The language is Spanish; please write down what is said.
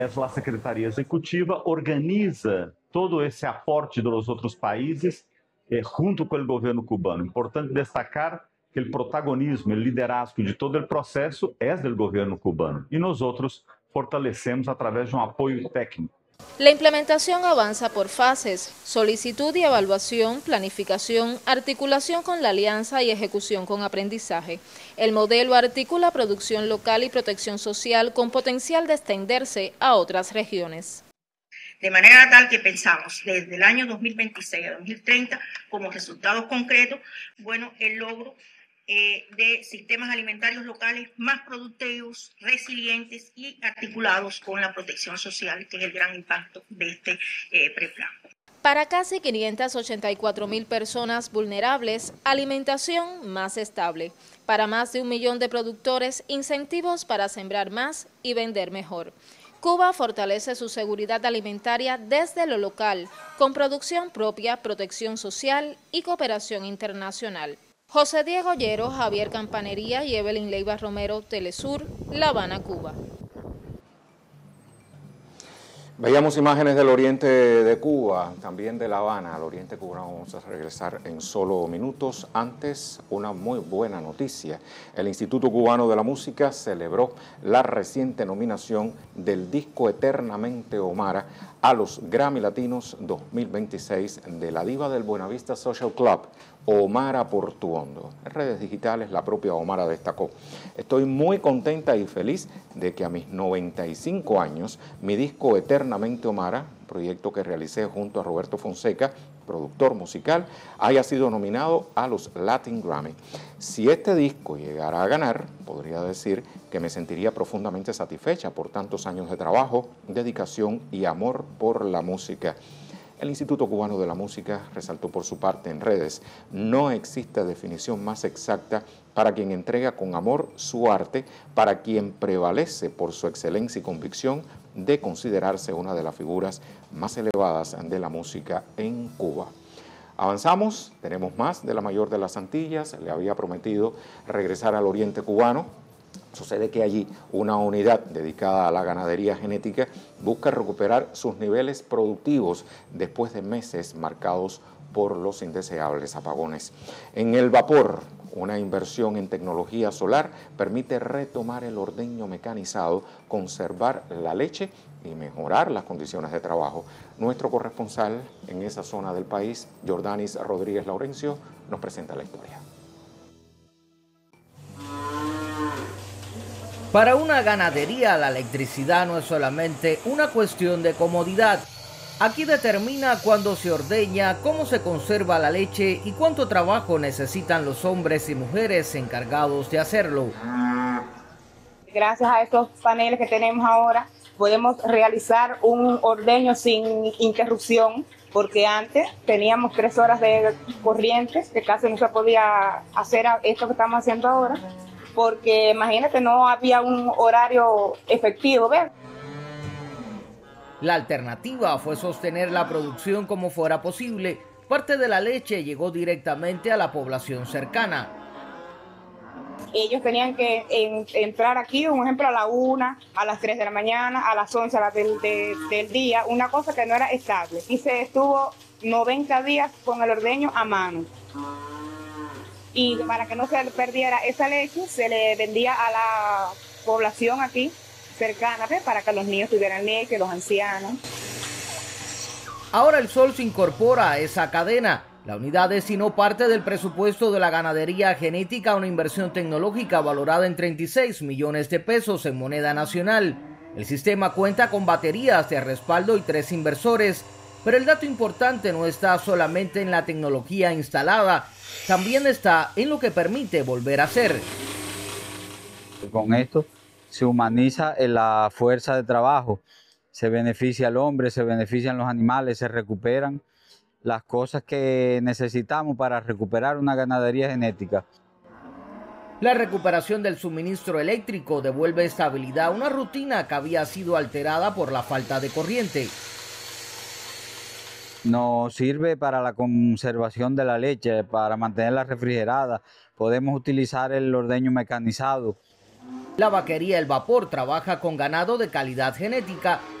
A Secretaria Executiva organiza todo esse aporte dos outros países junto com o governo cubano. Importante destacar que o protagonismo, o liderazgo de todo o processo é do governo cubano e nós outros fortalecemos através de apoio técnico. La implementación avanza por fases: solicitud y evaluación, planificación, articulación con la alianza y ejecución con aprendizaje. El modelo articula producción local y protección social con potencial de extenderse a otras regiones. De manera tal que pensamos desde el año 2026 a 2030 como resultados concretos, bueno, el logro de sistemas alimentarios locales más productivos, resilientes y articulados con la protección social, que es el gran impacto de este preplan. Para casi 584.000 personas vulnerables, alimentación más estable. Para más de 1 millón de productores, incentivos para sembrar más y vender mejor. Cuba fortalece su seguridad alimentaria desde lo local, con producción propia, protección social y cooperación internacional. José Diego Llero, Javier Campanería y Evelyn Leiva Romero, Telesur, La Habana, Cuba. Veíamos imágenes del oriente de Cuba, también de La Habana. Al oriente cubano vamos a regresar en solo minutos. Antes, una muy buena noticia. El Instituto Cubano de la Música celebró la reciente nominación del disco Eternamente Omara a los Grammy Latinos 2026 de la diva del Buenavista Social Club, Omara Portuondo. En redes digitales la propia Omara destacó: estoy muy contenta y feliz de que a mis 95 años mi disco Eternamente Omara, proyecto que realicé junto a Roberto Fonseca, productor musical, haya sido nominado a los Latin Grammy. Si este disco llegara a ganar, podría decir que me sentiría profundamente satisfecha por tantos años de trabajo, dedicación y amor por la música. El Instituto Cubano de la Música resaltó por su parte en redes: no existe definición más exacta para quien entrega con amor su arte, para quien prevalece por su excelencia y convicción de considerarse una de las figuras más elevadas de la música en Cuba. Avanzamos, tenemos más de la mayor de las Antillas. Le había prometido regresar al oriente cubano. Sucede que allí una unidad dedicada a la ganadería genética busca recuperar sus niveles productivos después de meses marcados por los indeseables apagones. En el vapor, una inversión en tecnología solar permite retomar el ordeño mecanizado, conservar la leche y mejorar las condiciones de trabajo. Nuestro corresponsal en esa zona del país, Jordanis Rodríguez Laurencio, nos presenta la historia. Para una ganadería, la electricidad no es solamente una cuestión de comodidad. Aquí determina cuándo se ordeña, cómo se conserva la leche y cuánto trabajo necesitan los hombres y mujeres encargados de hacerlo. Gracias a estos paneles que tenemos ahora, podemos realizar un ordeño sin interrupción, porque antes teníamos 3 horas de corriente, que casi no se podía hacer esto que estamos haciendo ahora, porque imagínate, no había un horario efectivo, ¿ves? La alternativa fue sostener la producción como fuera posible. Parte de la leche llegó directamente a la población cercana. Ellos tenían que entrar aquí, un ejemplo, a la 1, a las 3 de la mañana, a las 11 del día, una cosa que no era estable. Y se estuvo 90 días con el ordeño a mano. Y para que no se perdiera esa leche, se le vendía a la población aquí cercana, ¿ves? Para que los niños tuvieran leche, los ancianos. Ahora el sol se incorpora a esa cadena. La unidad destinó parte del presupuesto de la ganadería genética a una inversión tecnológica valorada en 36 millones de pesos en moneda nacional. El sistema cuenta con baterías de respaldo y 3 inversores, pero el dato importante no está solamente en la tecnología instalada, también está en lo que permite volver a hacer. Con esto se humaniza la fuerza de trabajo, se beneficia al hombre, se benefician los animales, se recuperan las cosas que necesitamos para recuperar una ganadería genética. La recuperación del suministro eléctrico devuelve estabilidad a una rutina que había sido alterada por la falta de corriente. Nos sirve para la conservación de la leche, para mantenerla refrigerada. Podemos utilizar el ordeño mecanizado. La vaquería El Vapor trabaja con ganado de calidad genética